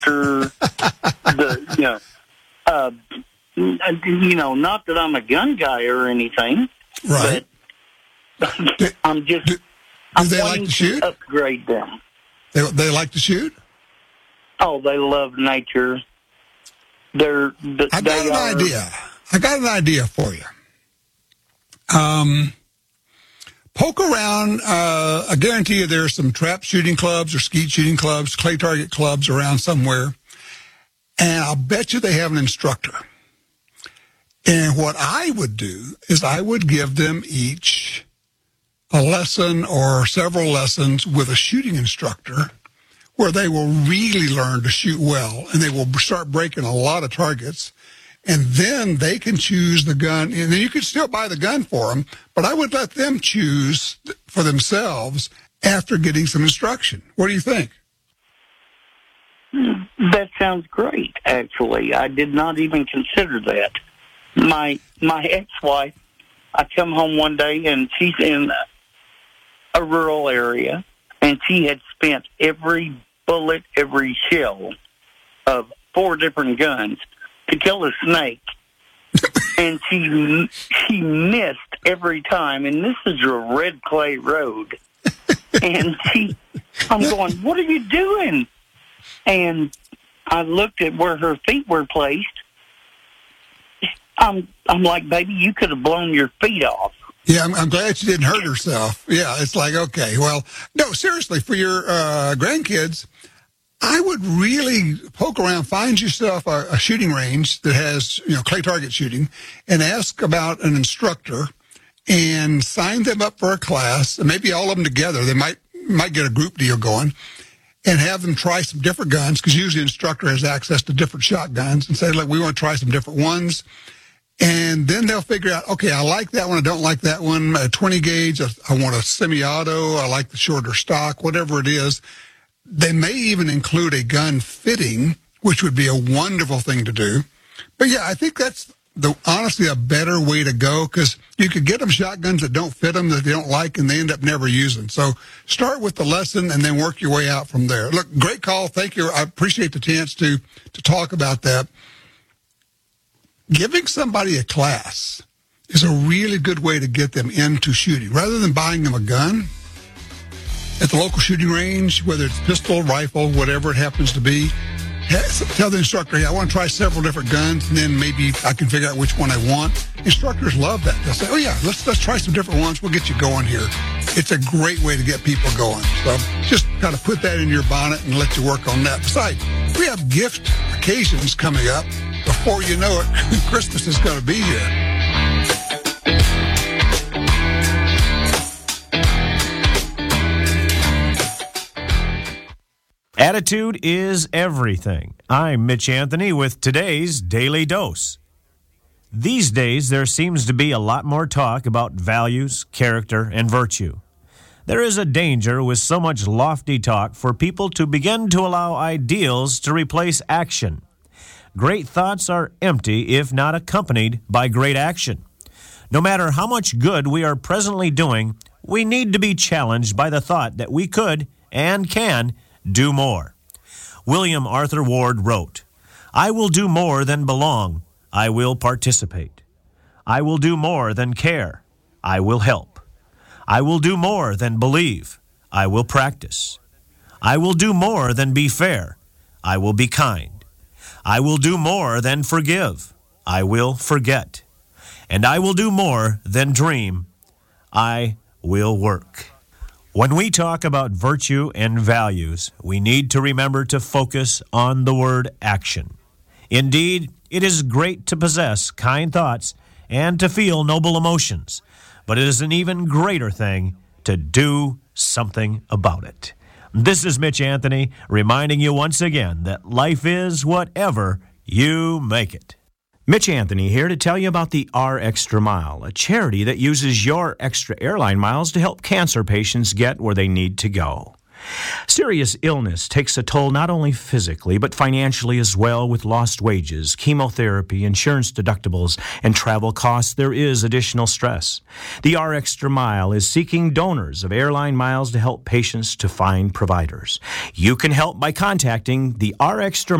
not that I'm a gun guy or anything, right? But I'm just. Do they like to shoot? Upgrade them. They like to shoot? Oh, they love nature. I got an idea for you. Poke around. I guarantee you there's some trap shooting clubs or skeet shooting clubs, clay target clubs around somewhere. And I'll bet you they have an instructor. And what I would do is I would give them each a lesson or several lessons with a shooting instructor where they will really learn to shoot well, and they will start breaking a lot of targets, and then they can choose the gun. And then you could still buy the gun for them, but I would let them choose for themselves after getting some instruction. What do you think? That sounds great, actually. I did not even consider that. My ex-wife, I come home one day, and she's in a rural area, and she had spent every bullet, every shell of 4 different guns to kill a snake. And she missed every time, and this is a red clay road. And I'm going, what are you doing? And I looked at where her feet were placed. I'm like, baby, you could have blown your feet off. Yeah, I'm glad she didn't hurt herself. Yeah, it's like, okay, well, no, seriously, for your grandkids, I would really poke around, find yourself a shooting range that has, clay target shooting, and ask about an instructor and sign them up for a class, and maybe all of them together. They might get a group deal going, and have them try some different guns, because usually the instructor has access to different shotguns, and say, look, we want to try some different ones. And then they'll figure out, okay, I like that one, I don't like that one. A 20 gauge, I want a semi-auto, I like the shorter stock, whatever it is. They may even include a gun fitting, which would be a wonderful thing to do. But yeah, I think that's honestly a better way to go, because you could get them shotguns that don't fit them, that they don't like, and they end up never using. So start with the lesson and then work your way out from there. Look, great call. Thank you. I appreciate the chance to talk about that. Giving somebody a class is a really good way to get them into shooting. Rather than buying them a gun at the local shooting range, whether it's pistol, rifle, whatever it happens to be, tell the instructor, hey, I want to try several different guns, and then maybe I can figure out which one I want. Instructors love that. They'll say, oh, yeah, let's try some different ones. We'll get you going here. It's a great way to get people going. So just kind of put that in your bonnet and let you work on that. Besides, we have gift occasions coming up. Before you know it, Christmas is going to be here. Attitude is everything. I'm Mitch Anthony with today's Daily Dose. These days, there seems to be a lot more talk about values, character, and virtue. There is a danger with so much lofty talk for people to begin to allow ideals to replace action. Great thoughts are empty if not accompanied by great action. No matter how much good we are presently doing, we need to be challenged by the thought that we could and can do more. William Arthur Ward wrote, I will do more than belong. I will participate. I will do more than care. I will help. I will do more than believe. I will practice. I will do more than be fair. I will be kind. I will do more than forgive. I will forget. And I will do more than dream. I will work. When we talk about virtue and values, we need to remember to focus on the word action. Indeed, it is great to possess kind thoughts and to feel noble emotions, but it is an even greater thing to do something about it. This is Mitch Anthony reminding you once again that life is whatever you make it. Mitch Anthony here to tell you about the R Extra Mile, a charity that uses your extra airline miles to help cancer patients get where they need to go. Serious illness takes a toll not only physically, but financially as well, with lost wages, chemotherapy, insurance deductibles, and travel costs. There is additional stress. The R Extra Mile is seeking donors of airline miles to help patients to find providers. You can help by contacting the R Extra